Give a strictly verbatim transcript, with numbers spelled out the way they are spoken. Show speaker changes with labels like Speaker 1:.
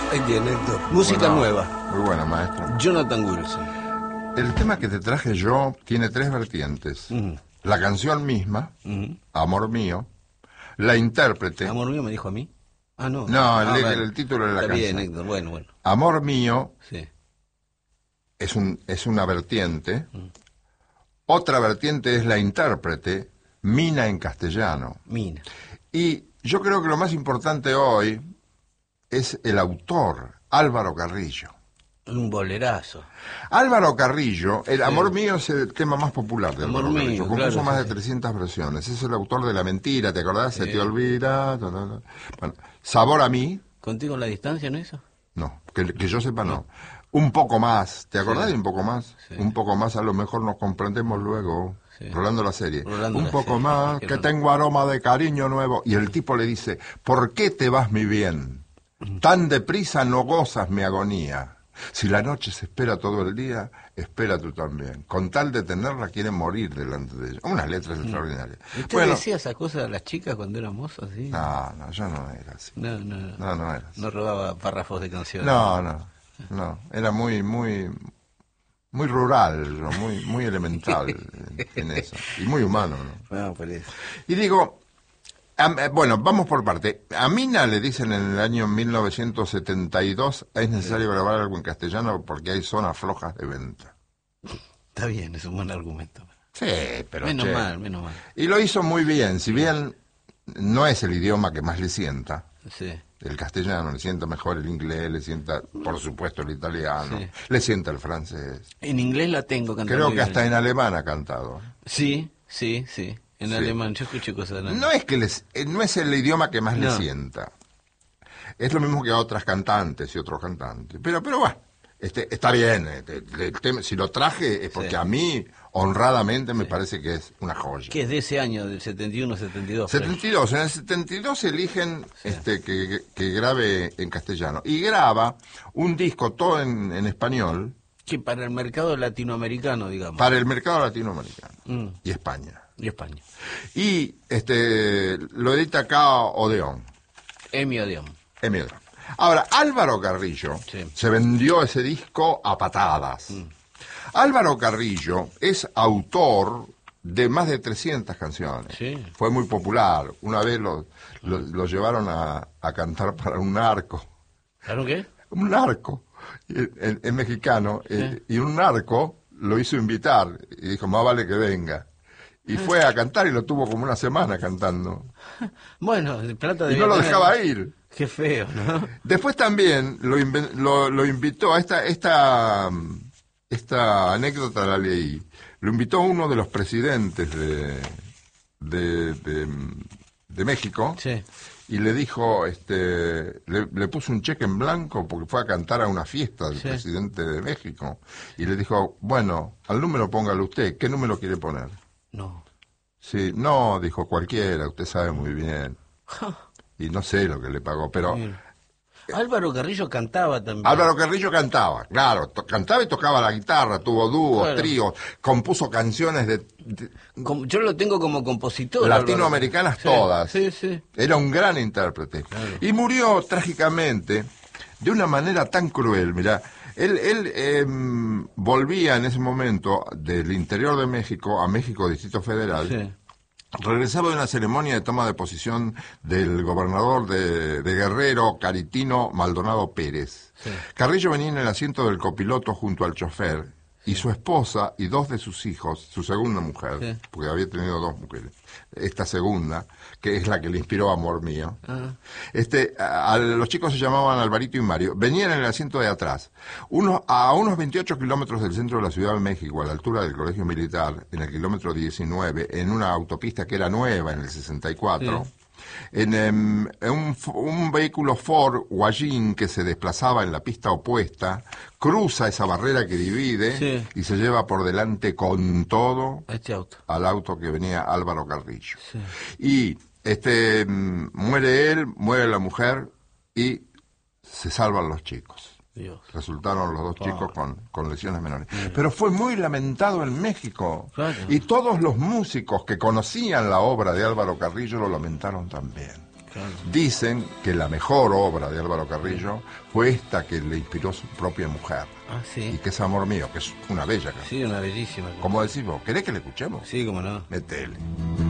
Speaker 1: Ahí tiene, Héctor. Música
Speaker 2: Bueno,
Speaker 1: nueva.
Speaker 2: Muy buena, maestro.
Speaker 1: Jonathan Wilson.
Speaker 2: El tema que te traje yo tiene tres vertientes.
Speaker 1: Uh-huh.
Speaker 2: La canción misma,
Speaker 1: Uh-huh.
Speaker 2: Amor Mío, la intérprete.
Speaker 1: ¿Amor mío me dijo a mí? Ah, no.
Speaker 2: No, el,
Speaker 1: ah,
Speaker 2: el-
Speaker 1: vale.
Speaker 2: el título de la
Speaker 1: Está
Speaker 2: canción.
Speaker 1: bien, Héctor. Bueno, bueno.
Speaker 2: Amor Mío
Speaker 1: Sí.
Speaker 2: es, un, es una vertiente. Uh-huh. Otra vertiente es la intérprete, Mina en castellano.
Speaker 1: Mina.
Speaker 2: Y yo creo que lo más importante hoy es el autor, Álvaro Carrillo.
Speaker 1: Un bolerazo.
Speaker 2: Álvaro Carrillo, el
Speaker 1: Sí.
Speaker 2: Amor Mío es el tema más popular de
Speaker 1: Amor
Speaker 2: Álvaro
Speaker 1: Mío,
Speaker 2: Carrillo. Compuso
Speaker 1: claro,
Speaker 2: más
Speaker 1: sí,
Speaker 2: de
Speaker 1: sí.
Speaker 2: trescientas versiones. Es el autor de La Mentira, ¿te acordás?
Speaker 1: Sí.
Speaker 2: Se te olvida. Ta, ta, ta. Bueno, Sabor a mí,
Speaker 1: ¿Contigo en la distancia, no es eso?
Speaker 2: no, que, que yo sepa no. Un poco más, ¿te acordás
Speaker 1: Sí.
Speaker 2: de Un poco más?
Speaker 1: Sí.
Speaker 2: Un poco más, a lo mejor nos comprendemos luego.
Speaker 1: Sí.
Speaker 2: Rolando la serie.
Speaker 1: Rolando
Speaker 2: un
Speaker 1: la
Speaker 2: poco
Speaker 1: serie.
Speaker 2: más,
Speaker 1: Qué
Speaker 2: que
Speaker 1: raro.
Speaker 2: tengo aroma de cariño nuevo. Y el tipo le dice, ¿por qué te vas mi bien? Tan deprisa no gozas mi agonía. Si la noche se espera todo el día, espera tú también. Con tal de tenerla, quieren morir delante de ella. Unas letras extraordinarias.
Speaker 1: ¿Usted
Speaker 2: Bueno,
Speaker 1: decía esas cosas a las chicas cuando era mozo, así?
Speaker 2: no, no, yo no era así.
Speaker 1: No, no, no.
Speaker 2: No, no era así.
Speaker 1: No robaba párrafos de canciones.
Speaker 2: No, no, no. Era muy, muy, muy rural, yo, muy, muy elemental en, en eso. Y muy humano, ¿no?
Speaker 1: No, por eso.
Speaker 2: Y digo, am- eh, bueno, vamos por parte. A Mina le dicen en el año mil novecientos setenta y dos, es necesario grabar algo en castellano porque hay zonas flojas de venta.
Speaker 1: Está bien, es un buen argumento.
Speaker 2: Sí, pero
Speaker 1: Menos
Speaker 2: che.
Speaker 1: mal, menos mal.
Speaker 2: Y lo hizo muy bien, si bien no es el idioma que más le sienta.
Speaker 1: Sí.
Speaker 2: El castellano le sienta mejor el inglés, le sienta, por supuesto, el italiano,
Speaker 1: Sí.
Speaker 2: le sienta el francés.
Speaker 1: En inglés la tengo cantando.
Speaker 2: Creo que
Speaker 1: bien.
Speaker 2: hasta en alemán ha cantado.
Speaker 1: Sí, sí, sí. En
Speaker 2: Sí.
Speaker 1: alemán, yo escucho cosas de alemán.
Speaker 2: No es que les, eh, no es el idioma que más le
Speaker 1: No.
Speaker 2: sienta. Es lo mismo que a otras cantantes y otros cantantes. Pero, pero bueno, este, está bien. este, el tema- si lo traje es porque
Speaker 1: Sí.
Speaker 2: a mí, honradamente, me parece que es una joya.
Speaker 1: Que es de ese año, del setenta y uno, setenta y dos. por ahí.
Speaker 2: setenta y dos, en el setenta y dos eligen este, que, que grabe en castellano. Y graba un disco todo en, en español
Speaker 1: Que para el mercado latinoamericano, digamos.
Speaker 2: para el mercado latinoamericano
Speaker 1: Mm.
Speaker 2: y España.
Speaker 1: Y España.
Speaker 2: Y este lo edita acá Odeón.
Speaker 1: Emi Odeón.
Speaker 2: Emilio. Ahora, Álvaro Carrillo
Speaker 1: Sí.
Speaker 2: se vendió ese disco a patadas.
Speaker 1: Mm.
Speaker 2: Álvaro Carrillo es autor de más de trescientas canciones.
Speaker 1: Sí.
Speaker 2: Fue muy popular. Una vez lo, lo, lo llevaron a, a cantar para un narco.
Speaker 1: ¿Claro qué?
Speaker 2: Un narco. Es mexicano. eh, Y un narco lo hizo invitar. Y dijo, más vale que venga. Y fue a cantar y lo tuvo como una semana cantando.
Speaker 1: Bueno, de plata
Speaker 2: Y
Speaker 1: de.
Speaker 2: no lo dejaba ir.
Speaker 1: Qué feo, ¿no?
Speaker 2: Después también lo, inven- lo, lo invitó a esta, esta, esta anécdota la leí. Lo invitó uno de los presidentes de, de, de, de México
Speaker 1: Sí.
Speaker 2: y le dijo, este, le, le puso un cheque en blanco porque fue a cantar a una fiesta del
Speaker 1: Sí.
Speaker 2: presidente de México y le dijo, bueno, al número póngalo usted, ¿qué número quiere poner?
Speaker 1: No.
Speaker 2: Sí, no, dijo cualquiera, usted sabe muy bien. Y no sé lo que le pagó, pero
Speaker 1: Mira. Álvaro Carrillo cantaba también.
Speaker 2: Álvaro Carrillo cantaba, claro, to- cantaba y tocaba la guitarra, tuvo dúos,
Speaker 1: Claro.
Speaker 2: tríos, compuso canciones de, de-
Speaker 1: Como- yo lo tengo como compositor.
Speaker 2: latinoamericanas
Speaker 1: Álvaro.
Speaker 2: todas.
Speaker 1: Sí, sí.
Speaker 2: Era un gran intérprete.
Speaker 1: Claro.
Speaker 2: Y murió trágicamente de una manera tan cruel, mirá. Él, él em, volvía en ese momento del interior de México a México, Distrito Federal.
Speaker 1: Sí.
Speaker 2: Regresaba de una ceremonia de toma de posición del gobernador de, de Guerrero, Caritino Maldonado Pérez.
Speaker 1: Sí.
Speaker 2: Carrillo venía en el asiento del copiloto junto al chofer y su esposa y dos de sus hijos, su segunda mujer,
Speaker 1: Sí.
Speaker 2: porque había tenido dos mujeres, esta segunda, que es la que le inspiró Amor Mío.
Speaker 1: Ah.
Speaker 2: Este, a, a los chicos se llamaban Alvarito y Mario, venían en el asiento de atrás. Unos, a unos veintiocho kilómetros del centro de la Ciudad de México, a la altura del Colegio Militar, en el kilómetro diecinueve, en una autopista que era nueva en el sesenta y cuatro,
Speaker 1: Sí.
Speaker 2: en, em, en un, f- un vehículo Ford Wallin que se desplazaba en la pista opuesta, cruza esa barrera que divide
Speaker 1: Sí.
Speaker 2: y se lleva por delante con todo
Speaker 1: Este auto.
Speaker 2: al auto que venía Álvaro Carrillo.
Speaker 1: Sí.
Speaker 2: Y este mm, muere él, muere la mujer y se salvan los chicos.
Speaker 1: Dios.
Speaker 2: Resultaron los dos
Speaker 1: Ah.
Speaker 2: chicos con, con lesiones menores. Pero fue muy lamentado en México.
Speaker 1: Claro.
Speaker 2: Y todos los músicos que conocían la obra de Álvaro Carrillo lo lamentaron también.
Speaker 1: Claro.
Speaker 2: Dicen que la mejor obra de Álvaro Carrillo fue esta que le inspiró su propia mujer.
Speaker 1: Ah,
Speaker 2: Y
Speaker 1: sí.
Speaker 2: que es Amor Mío, que es una bella canción.
Speaker 1: Sí, una bellísima.
Speaker 2: Como decís vos, ¿querés que le escuchemos?
Speaker 1: Sí, cómo no.
Speaker 2: Metele.